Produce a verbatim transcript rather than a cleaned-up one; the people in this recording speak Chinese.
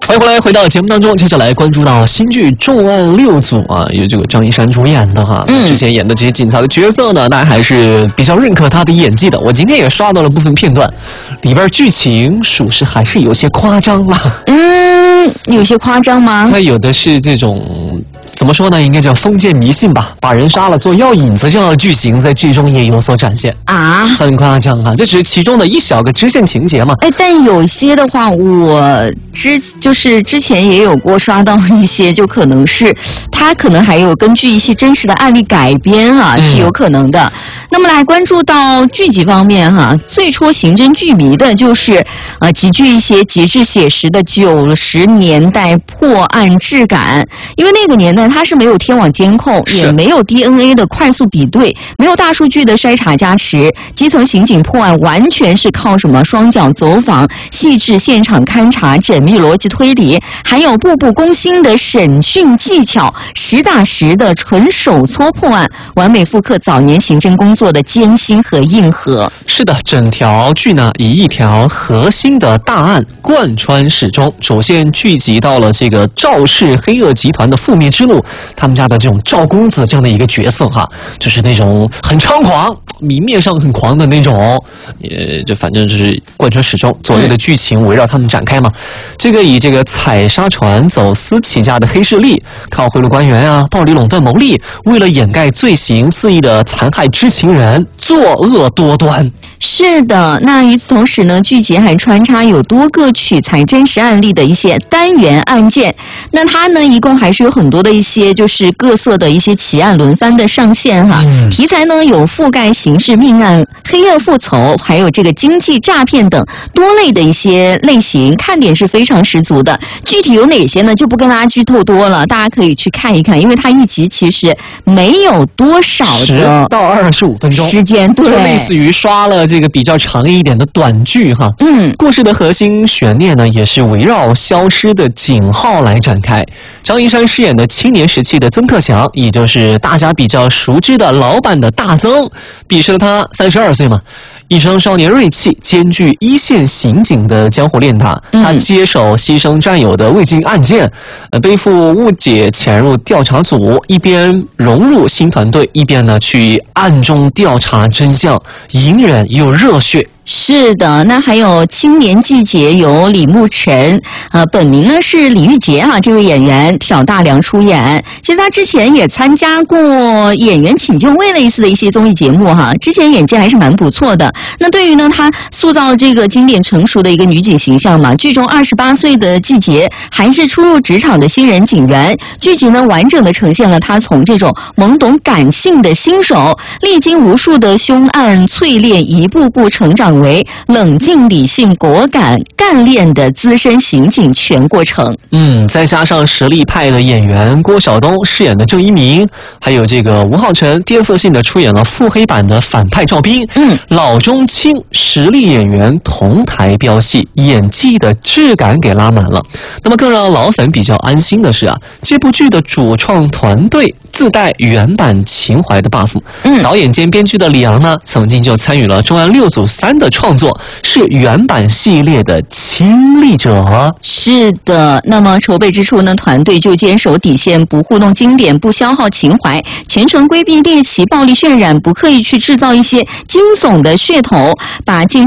欢迎回来，回到节目当中，接着来关注到新剧《重案六组》啊，由这个张一山主演的哈。嗯，之前演的这些警察的角色呢，大家还是比较认可他的演技的。我今天也刷到了部分片段，里边剧情属实还是有些夸张了。 嗯，有些夸张吗？ 他有的是这种。怎么说呢？应该叫封建迷信吧，把人杀了做药引子这样的剧情在剧中也有所展现啊， 很夸张啊！这只是其中的一小个支线情节嘛。 哎，但有些的话，我之就是之前也有过刷到一些，就可能是他可能还有根据一些真实的案例改编啊，是有可能的。嗯、那么来关注到剧集方面哈，最戳刑侦剧迷的就是呃极具一些极致写实的九十年代破案质感，因为那个年代。它是没有天网监控，也没有 D N A 的快速比对，没有大数据的筛查加持，基层刑警破案完全是靠什么双脚走访、细致现场勘查、缜密逻辑推理，还有步步攻心的审讯技巧，实打实的纯手搓破案，完美复刻早年刑侦工作的艰辛和硬核。 是的，整条剧呢以一条核心的大案贯穿始终，主线聚集到了这个赵氏黑恶集团的覆灭之路。他们家的这种赵公子这样的一个角色哈，就是那种很猖狂、明面上很狂的那种，也就反正就是贯穿始终，左右的剧情围绕他们展开嘛。这个以这个采砂船走私起家的黑势力，靠贿赂官员啊、暴力垄断牟利，为了掩盖罪行，肆意的残害知情人，作恶多端。 是的，那与此同时呢，剧集还穿插有多个取材真实案例的一些单元案件。那它呢，一共还是有很多的一些就是各色的一些奇案轮番的上线哈。嗯、题材呢有覆盖刑事命案、黑恶复仇，还有这个经济诈骗等多类的一些类型，看点是非常十足的。具体有哪些呢？就不跟大家剧透多了，大家可以去看一看，因为它一集其实没有多少的十到二十五分钟时间，对， 就类似于刷了这个比较长一点的短剧哈。嗯，故事的核心悬念呢，也是围绕消失的警号来展开。张一山饰演的青年时期的曾克强，也就是大家比较熟知的老版的大曾，彼时的他三十二岁嘛。一生少年锐气，兼具一线刑警的江湖练达。他接手牺牲战友的未尽案件，呃，背负误解潜入调查组，一边融入新团队，一边呢去暗中调查真相，隐忍又热血。 是的，那还有青年季节由李慕辰，呃，本名呢是李玉洁哈、啊，这位演员挑大梁出演。其实他之前也参加过《演员请就位》类似的一些综艺节目哈，之前演技还是蛮不错的。那对于呢，他塑造这个经典成熟的一个女警形象嘛，剧中二十八岁的季节还是初入职场的新人警员，剧集呢完整的呈现了他从这种懵懂感性的新手，历经无数的凶案淬炼，一步步成长为冷静理性果敢干练的资深刑警全过程。 嗯，再加上实力派的演员郭晓东饰演的郑一鸣，还有这个吴浩辰颠覆性的出演了腹黑版的反派赵斌。嗯，老中青实力演员同台飙戏，演技的质感给拉满了。那么更让老粉比较安心的是啊，这部剧的主创团队自带原版情怀的 buff。嗯，导演兼编剧的李阳呢，曾经就参与了《重案六组三》的创作，是原版系列的亲历者。 是的，那么筹备之初呢，团队就坚守底线，不糊弄经典，不消耗情怀，全程规避猎奇、暴力渲染，不刻意去制造一些惊悚的噱头，把镜